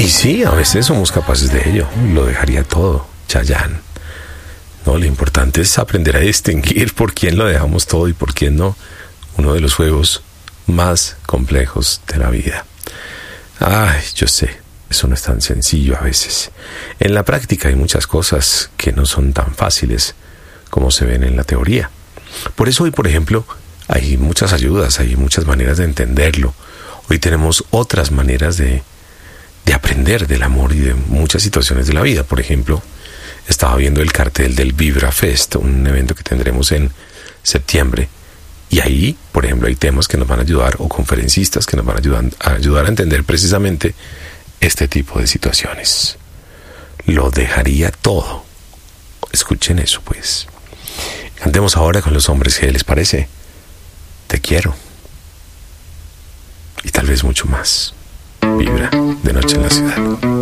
Y sí, a veces somos capaces de ello. Lo dejaría todo, Chayanne. No, lo importante es aprender a distinguir por quién lo dejamos todo y por quién no. Uno de los juegos más complejos de la vida. Ay, yo sé, eso no es tan sencillo a veces. En la práctica hay muchas cosas que no son tan fáciles como se ven en la teoría. Por eso hoy, por ejemplo, hay muchas ayudas, hay muchas maneras de entenderlo. Hoy tenemos otras maneras de aprender del amor y de muchas situaciones de la vida. Por ejemplo, estaba viendo el cartel del Vibra Fest, un evento que tendremos en septiembre. Y ahí, por ejemplo, hay temas que nos van a ayudar, o conferencistas que nos van a ayudar a entender precisamente este tipo de situaciones. Lo dejaría todo. Escuchen eso, pues. Cantemos ahora con los hombres, ¿qué les parece? Te quiero. Y tal vez mucho más. Vibra.